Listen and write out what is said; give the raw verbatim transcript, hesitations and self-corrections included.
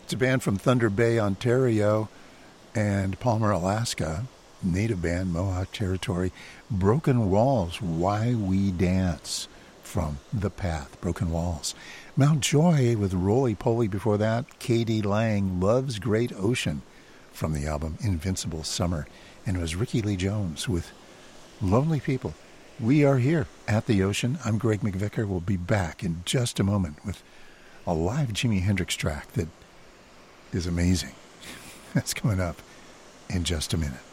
It's a band from Thunder Bay, Ontario, and Palmer, Alaska. Native band, Mohawk Territory. Broken Walls, Why We Dance, from The Path, Broken Walls. Mount Joy with Roly Poly before that. Katie Lang, Love's Great Ocean, from the album Invincible Summer. And it was Ricky Lee Jones with Lonely People. We are here at the ocean. I'm Greg McVicker. We'll be back in just a moment with a live Jimi Hendrix track that is amazing. That's coming up in just a minute.